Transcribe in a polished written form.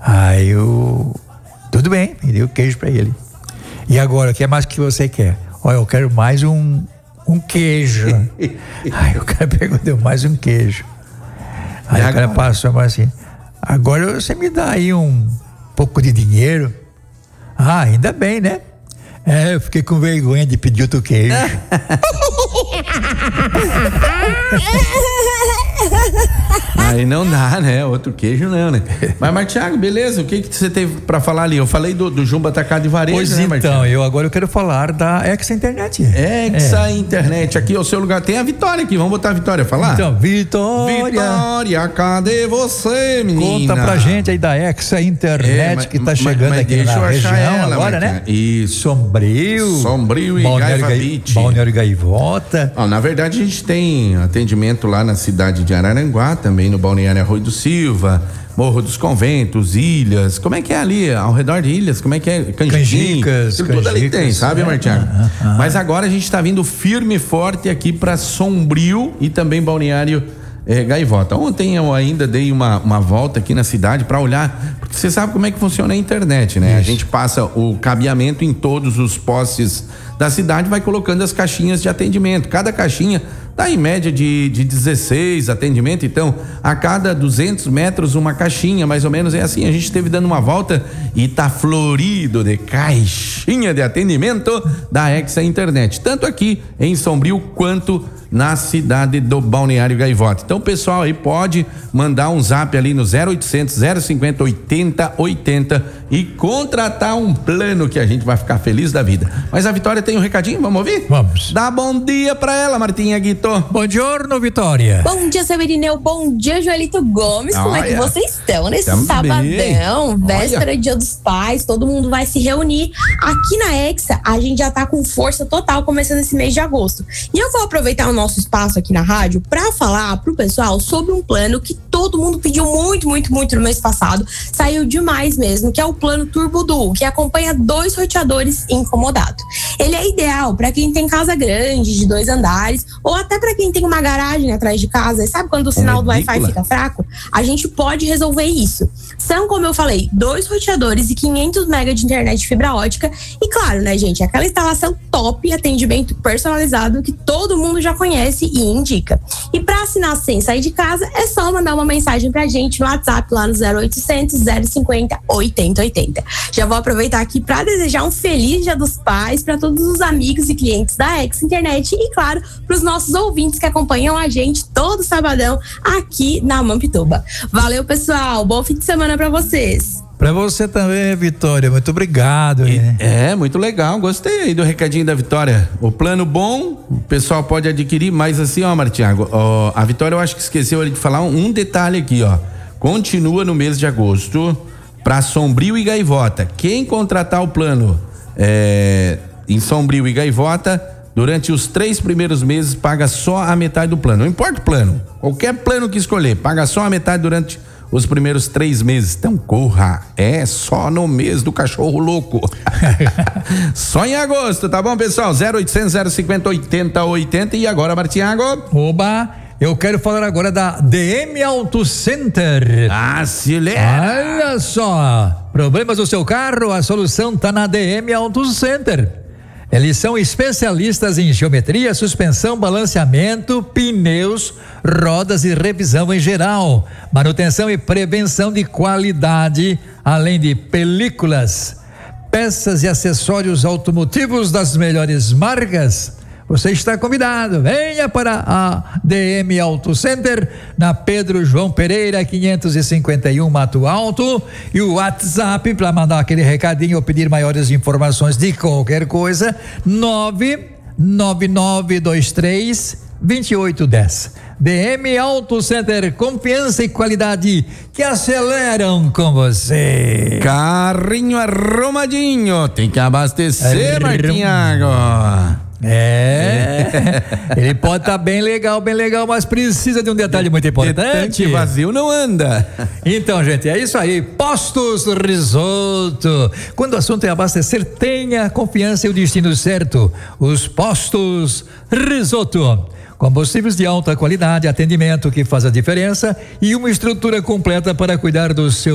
Aí tudo bem, me deu o queijo pra ele. E agora, o que mais que você quer? Olha, eu quero mais um queijo. Aí o cara pegou, deu mais um queijo. Aí o cara passou assim, agora você me dá aí um pouco de dinheiro. Ah, ainda bem, né? Eu fiquei com vergonha de pedir outro queijo. Aí não dá, né? Outro queijo não, né? Mas, Martiago, beleza? O que você teve pra falar ali? Eu falei do Jumbo Atacado e Varejo, pois né, então, Martiago? agora eu quero falar da Exa Internet. Exa Internet, aqui é o seu lugar. Tem a Vitória aqui, vamos botar a Vitória falar? Então, Vitória, cadê você, menina? Conta pra gente aí da Exa Internet que tá chegando aqui na região ela, agora, Martiago. né? Isso. Sombrio e Gaiva Beach. Balneário Gaivota. Na verdade, a gente tem atendimento lá na cidade de Araranguá, também no Balneário Arroio do Silva, Morro dos Conventos, Ilhas. Como é que é ali, ao redor de Ilhas? Como é que é? Canjicas. Tudo ali tem, sabe, Martiago? Mas agora a gente tá vindo firme e forte aqui pra Sombrio e também Balneário Gaivota. Ontem eu ainda dei uma volta aqui na cidade para olhar, porque você sabe como é que funciona a internet, né? Isso. A gente passa o cabeamento em todos os postes da cidade, vai colocando as caixinhas de atendimento. Cada caixinha dá em média de 16 atendimentos, então a cada 200 metros uma caixinha, mais ou menos é assim. A gente esteve dando uma volta e tá florido de caixinha de atendimento da Exa Internet, tanto aqui em Sombrio quanto na cidade do Balneário Gaivota. Então, pessoal, aí pode mandar um zap ali no 0800 050 80 80 e contratar um plano que a gente vai ficar feliz da vida. Mas a Vitória tem um recadinho, vamos ouvir? Vamos. Dá bom dia pra ela, Martinha Guito. Bom giorno, Vitória. Bom dia, seu Irineu. Bom dia, Joelito Gomes. Como é que vocês estão nesse sabadão? Véspera de Dia dos Pais, todo mundo vai se reunir. Aqui na Exa, a gente já tá com força total começando esse mês de agosto. E eu vou aproveitar o nosso espaço aqui na rádio para falar pro pessoal sobre um plano que todo mundo pediu muito no mês passado. Saiu demais mesmo, que é o plano Turbo Duo, que acompanha 2 roteadores incomodados. Ele é ideal para quem tem casa grande, de 2 andares, ou até para quem tem uma garagem atrás de casa. E sabe quando o sinal do Wi-Fi fica fraco? A gente pode resolver isso. São, como eu falei, 2 roteadores e 500 MB de internet de fibra ótica. E claro, né, gente, aquela instalação top e atendimento personalizado que todo mundo já conhece e indica. E para assinar sem sair de casa, é só mandar uma mensagem pra gente no WhatsApp lá no 0800 050 8080. Já vou aproveitar aqui para desejar um feliz Dia dos Pais para todos os amigos e clientes da Exa Internet e, claro, para os nossos ouvintes que acompanham a gente todo sabadão aqui na Mampituba. Valeu, pessoal. Bom fim de semana para vocês. Pra você também, Vitória, muito obrigado. Muito legal, gostei aí do recadinho da Vitória. O plano bom, o pessoal pode adquirir, mas assim, Martiago, a Vitória eu acho que esqueceu de falar um detalhe aqui, continua no mês de agosto pra Sombrio e Gaivota. Quem contratar o plano em Sombrio e Gaivota, durante os 3 primeiros meses paga só a metade do plano, não importa o plano, qualquer plano que escolher, paga só a metade durante os primeiros 3 meses. Então corra, é só no mês do cachorro louco. Só em agosto, tá bom, pessoal? 0800 050 80 80. E agora, Martiago? Oba, eu quero falar agora da DM Auto Center. Acelera! Olha só, problemas do seu carro, a solução tá na DM Auto Center. Eles são especialistas em geometria, suspensão, balanceamento, pneus, rodas e revisão em geral, manutenção e prevenção de qualidade, além de películas, peças e acessórios automotivos das melhores marcas. Você está convidado, venha para a DM Auto Center, na Pedro João Pereira 551 Mato Alto, e o WhatsApp para mandar aquele recadinho ou pedir maiores informações de qualquer coisa, 99923-2810. DM Auto Center, confiança e qualidade que aceleram com você. Carrinho arrumadinho, tem que abastecer, Martinhago. Ele pode estar bem legal, mas precisa de um detalhe muito importante. Tanque vazio não anda. Então, gente, é isso aí. Postos Risoto. Quando o assunto é abastecer, tenha confiança e o destino certo. Os Postos Risoto. Combustíveis de alta qualidade, atendimento que faz a diferença e uma estrutura completa para cuidar do seu